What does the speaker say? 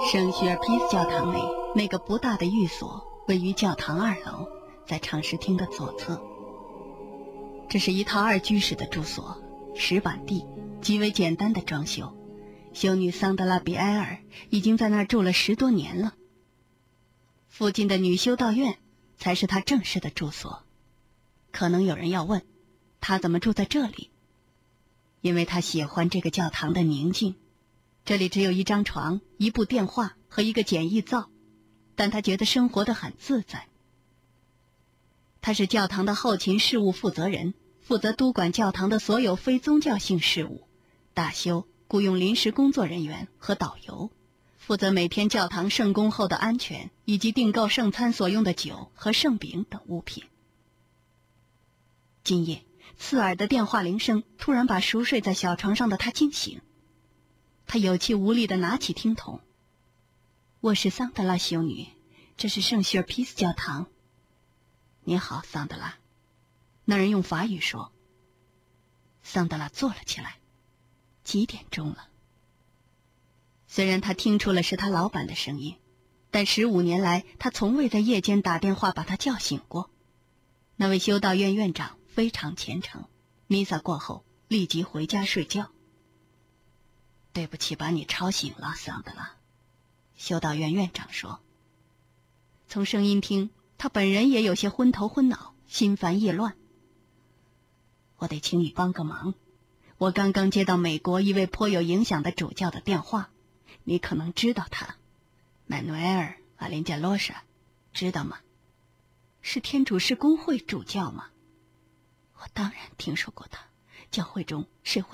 圣叙尔皮斯教堂内那个不大的寓所位于教堂2楼，在唱诗厅的左侧。这是一套2居室的住所，石板地，极为简单的装修。修女桑德拉比埃尔已经在那儿住了10多年了。附近的女修道院才是她正式的住所。可能有人要问，她怎么住在这里？因为她喜欢这个教堂的宁静。这里只有1张床、1部电话和一个简易灶，但她觉得生活得很自在。她是教堂的后勤事务负责人，负责督管教堂的所有非宗教性事务，大修、雇用临时工作人员和导游，负责每天教堂圣工后的安全，以及订购圣餐所用的酒和圣饼等物品。今夜，刺耳的电话铃声突然把熟睡在小床上的他惊醒。他有气无力地拿起听筒：“我是桑德拉修女，这是圣叙尔皮斯教堂。”“你好，桑德拉。”那人用法语说。桑德拉坐了起来。“几点钟了？”虽然他听出了是他老板的声音，但15年来他从未在夜间打电话把他叫醒过。那位修道院院长非常虔诚，弥撒过后立即回家睡觉。“对不起，把你吵醒了，桑德拉。”修道院院长说。从声音听，他本人也有些昏头昏脑，心烦意乱。“我得请你帮个忙，我刚刚接到美国一位颇有影响的主教的电话，你可能知道他，曼努埃尔·瓦林加罗莎，知道吗？是天主教公会主教吗？”“我当然听说过他，教会中是会